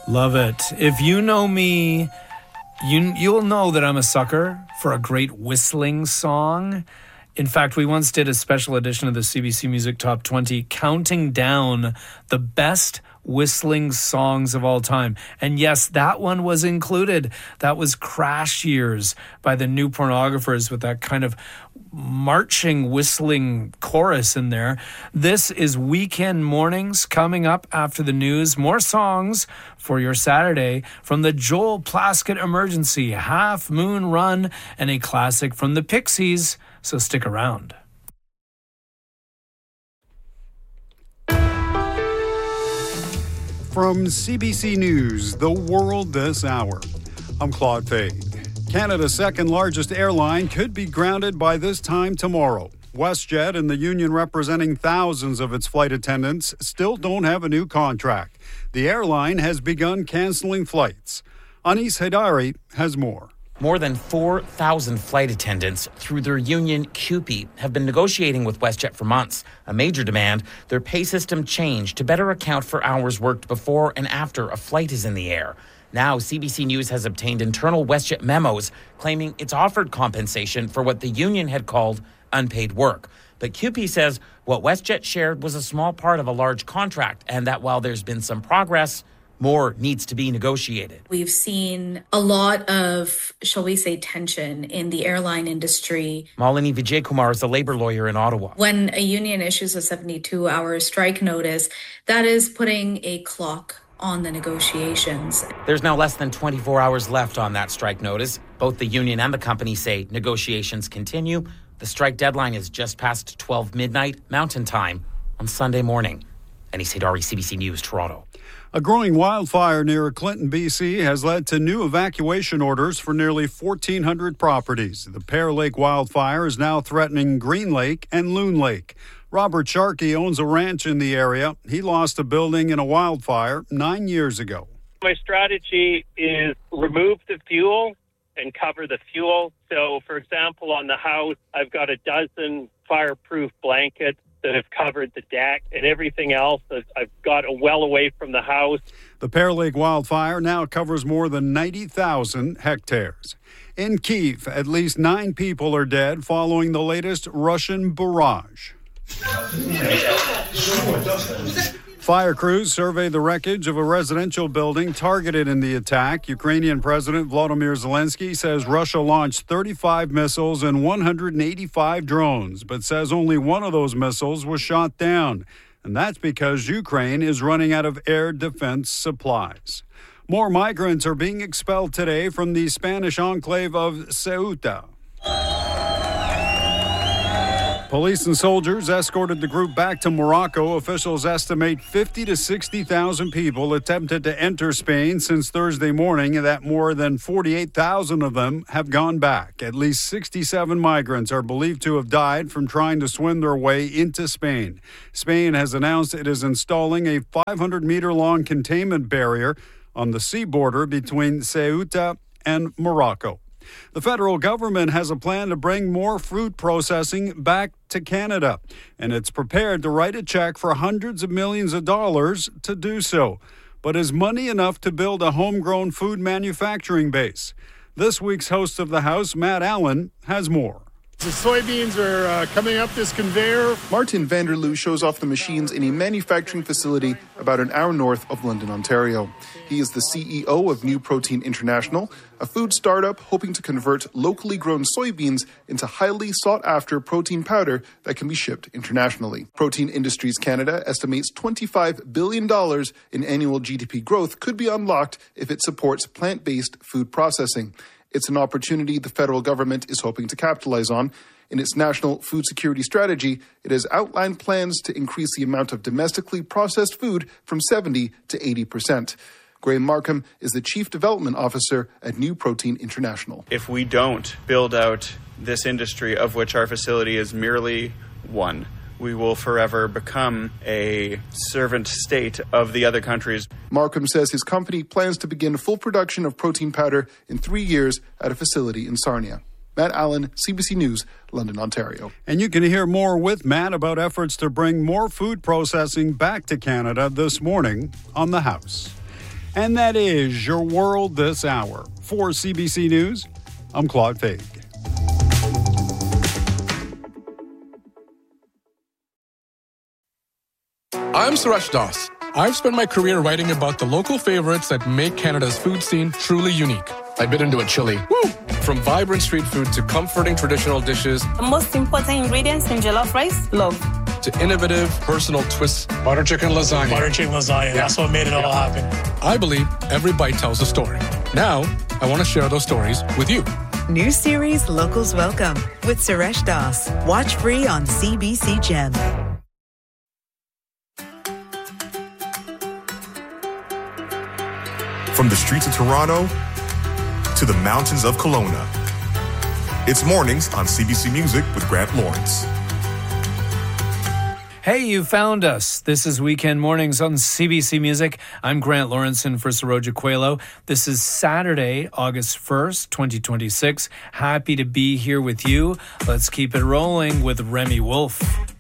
Love it. If you know me, you'll know that I'm a sucker for a great whistling song. In fact, we once did a special edition of the CBC Music Top 20 counting down the best whistling songs of all time. And yes, that one was included. That was Crash Years by the New Pornographers with that kind of marching, whistling chorus in there. This is Weekend Mornings coming up after the news. More songs for your Saturday from the Joel Plaskett Emergency, Half Moon Run, and a classic from the Pixies. So stick around. From CBC News, The World This Hour, I'm Claude Fade. Canada's second largest airline could be grounded by this time tomorrow. WestJet and the union representing thousands of its flight attendants still don't have a new contract. The airline has begun canceling flights. Anis Haidari has more. More than 4,000 flight attendants through their union CUPE have been negotiating with WestJet for months. A major demand, their pay system changed to better account for hours worked before and after a flight is in the air. Now, CBC News has obtained internal WestJet memos claiming it's offered compensation for what the union had called unpaid work. But CUPE says what WestJet shared was a small part of a large contract and that while there's been some progress, more needs to be negotiated. We've seen a lot of, shall we say, tension in the airline industry. Malini Vijaykumar is a labor lawyer in Ottawa. When a union issues a 72-hour strike notice, that is putting a clock on the negotiations. There's now less than 24 hours left on that strike notice. Both the union and the company say negotiations continue. The strike deadline is just past 12 midnight Mountain Time on Sunday morning. Anis Haidari, CBC News, Toronto. A growing wildfire near Clinton, BC has led to new evacuation orders for nearly 1,400 properties. The Pear Lake wildfire is now threatening Green Lake and Loon Lake. Robert Sharkey owns a ranch in the area. He lost a building in a wildfire 9 years ago. My strategy is remove the fuel and cover the fuel. So, for example, on the house, I've got a dozen fireproof blankets that have covered the deck and everything else. I've got well away from the house. The Pear Lake wildfire now covers more than 90,000 hectares. In Kyiv, at least 9 people are dead following the latest Russian barrage. Fire crews surveyed the wreckage of a residential building targeted in the attack. Ukrainian President Volodymyr Zelensky says Russia launched 35 missiles and 185 drones, but says only one of those missiles was shot down. And that's because Ukraine is running out of air defense supplies. More migrants are being expelled today from the Spanish enclave of Ceuta. Police and soldiers escorted the group back to Morocco. Officials estimate 50 to 60,000 people attempted to enter Spain since Thursday morning, and that more than 48,000 of them have gone back. At least 67 migrants are believed to have died from trying to swim their way into Spain. Spain has announced it is installing a 500-meter-long containment barrier on the sea border between Ceuta and Morocco. The federal government has a plan to bring more food processing back to Canada, and it's prepared to write a check for hundreds of millions of dollars to do so. But is money enough to build a homegrown food manufacturing base? This week's host of the House, Matt Allen, has more. The soybeans are coming up this conveyor. Martin Vanderloo shows off the machines in a manufacturing facility about an hour north of London, Ontario. He is the CEO of New Protein International, a food startup hoping to convert locally grown soybeans into highly sought-after protein powder that can be shipped internationally. Protein Industries Canada estimates $25 billion in annual GDP growth could be unlocked if it supports plant-based food processing. It's an opportunity the federal government is hoping to capitalize on. In its national food security strategy, it has outlined plans to increase the amount of domestically processed food from 70 to 80%. Graham Markham is the Chief Development Officer at New Protein International. If we don't build out this industry, of which our facility is merely one, we will forever become a servant state of the other countries. Markham says his company plans to begin full production of protein powder in 3 years at a facility in Sarnia. Matt Allen, CBC News, London, Ontario. And you can hear more with Matt about efforts to bring more food processing back to Canada this morning on The House. And that is your world this hour. For CBC News, I'm Claude Faig. I'm Suresh Das. I've spent my career writing about the local favorites that make Canada's food scene truly unique. I bit into a chili. Woo! From vibrant street food to comforting traditional dishes. The most important ingredients in jollof rice, love. To innovative, personal twists. Butter chicken lasagna. Butter chicken lasagna. That's what made it all happen. I believe every bite tells a story. Now, I want to share those stories with you. New series Locals Welcome with Suresh Das. Watch free on CBC Gem. From the streets of Toronto to the mountains of Kelowna. It's Mornings on CBC Music with Grant Lawrence. Hey, you found us. This is Weekend Mornings on CBC Music. I'm Grant Lawrence in for Saroja Coelho. This is Saturday, August 1st, 2026. Happy to be here with you. Let's keep it rolling with Remy Wolf.